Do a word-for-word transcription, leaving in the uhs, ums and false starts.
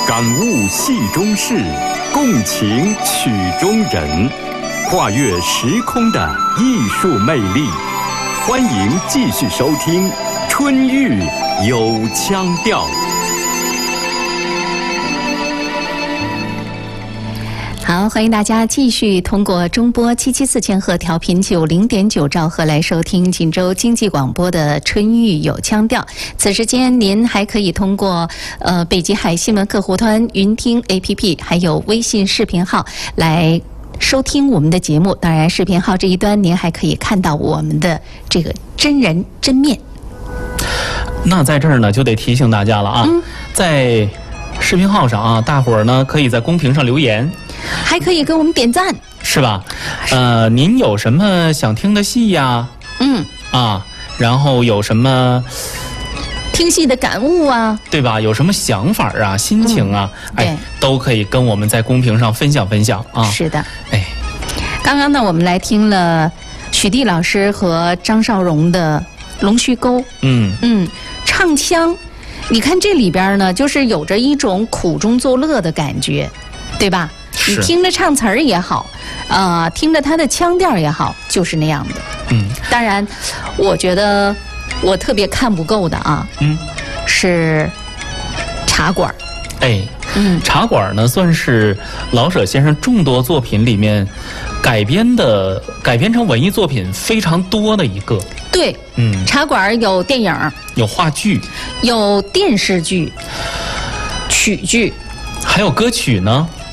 感悟戏中事，共情曲中人，跨越时空的艺术魅力。欢迎继续收听《春玉有腔调》。 好，欢迎大家继续通过中波七七四千赫调频九零点九兆赫来收听锦州经济广播的《春玉有腔调》。此时间，您还可以通过呃北极海新闻客户端云听 A P P， 还有微信视频号来收听我们的节目。当然，视频号这一端您还可以看到我们的这个真人真面。 那在这儿呢，就得提醒大家了啊，嗯、在视频号上啊，大伙儿呢可以在公屏上留言。 还可以给我们点赞， 是吧？呃，您有什么想听的戏呀？ 嗯啊，然后有什么听戏的感悟啊， 对吧？有什么想法啊、心情啊， 嗯、 哎，都可以跟我们在公屏上分享分享啊。 是的， 哎， 刚刚呢，我们来听了许地老师和张绍荣的《龙须沟》， 嗯嗯，唱腔，你看这里边呢，就是有着一种苦中作乐的感觉，对吧？你听着唱词儿也好，呃，听着他的腔调也好，就是那样的。 嗯， 当然，我觉得我特别看不够的啊， 嗯， 是茶馆。 哎， 嗯， 茶馆呢算是老舍先生众多作品里面改编的改编成文艺作品非常多的一个。 对， 嗯， 茶馆有电影， 有话剧， 有电视剧、曲剧。 还有歌曲呢，